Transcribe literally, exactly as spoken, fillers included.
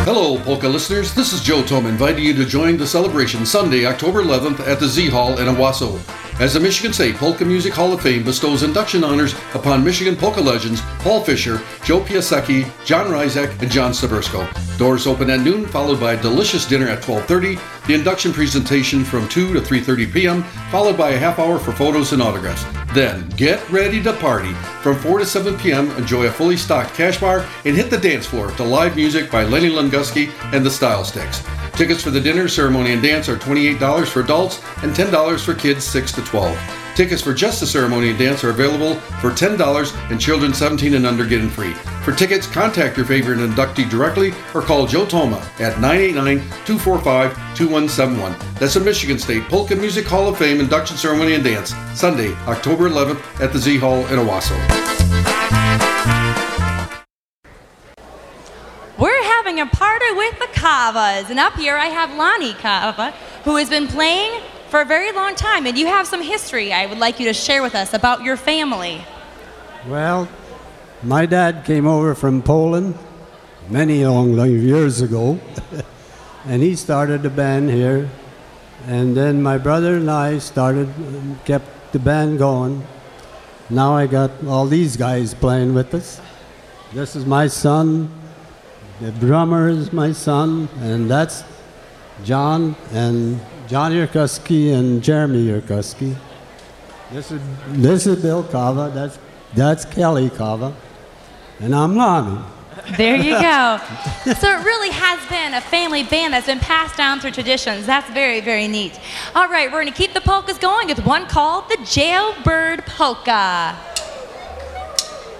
Hello, polka listeners. This is Joe Tome inviting you to join the celebration Sunday, October eleventh at the Z Hall in Owasso. As the Michigan State Polka Music Hall of Fame bestows induction honors upon Michigan polka legends Paul Fisher, Joe Piasecki, John Ryzak, and John Stabersko. Doors open at noon, followed by a delicious dinner at twelve thirty, the induction presentation from two to three thirty p.m., followed by a half hour for photos and autographs. Then, get ready to party. From four to seven p.m., enjoy a fully stocked cash bar and hit the dance floor to live music by Lenny Lunguski and the Style Sticks. Tickets for the dinner, ceremony, and dance are twenty-eight dollars for adults and ten dollars for kids six to twelve. Tickets for just the ceremony and dance are available for ten dollars, and children seventeen and under get in free. For tickets, contact your favorite inductee directly or call Joe Toma at nine eight nine, two four five, two one seven one. That's the Michigan State Polka Music Hall of Fame induction ceremony and dance, Sunday, October eleventh at the Z Hall in Owasso. We're having a party with the Kavas, and up here I have Lonnie Kava, who has been playing for a very long time, and you have some history I would like you to share with us about your family. Well, my dad came over from Poland many long, long years ago, and he started the band here, and then my brother and I started, kept the band going. Now I got all these guys playing with us. This is my son. The drummer is my son, and that's John and John Yerkuski and Jeremy Yerkuski. This is this is Bill Kava. That's that's Kelly Kava, and I'm Lonnie. There you go. So it really has been a family band that's been passed down through traditions. That's very, very neat. All right, we're going to keep the polkas going with one called the Jailbird Polka.